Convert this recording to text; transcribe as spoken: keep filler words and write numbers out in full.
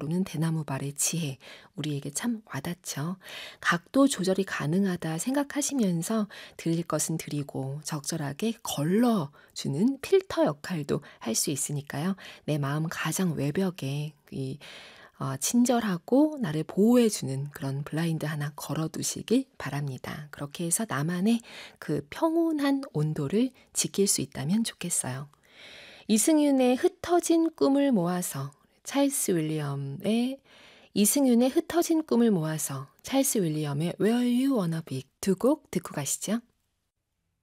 떠오르는 대나무발의 지혜, 우리에게 참 와닿죠. 각도 조절이 가능하다 생각하시면서 들릴 것은 들이고 적절하게 걸러주는 필터 역할도 할 수 있으니까요. 내 마음 가장 외벽에 이 어, 친절하고 나를 보호해주는 그런 블라인드 하나 걸어두시길 바랍니다. 그렇게 해서 나만의 그 평온한 온도를 지킬 수 있다면 좋겠어요. 이승윤의 흩어진 꿈을 모아서, 찰스 윌리엄의 이승윤의 흩어진 꿈을 모아서, 찰스 윌리엄의 Where You Wanna Be 두 곡 듣고 가시죠.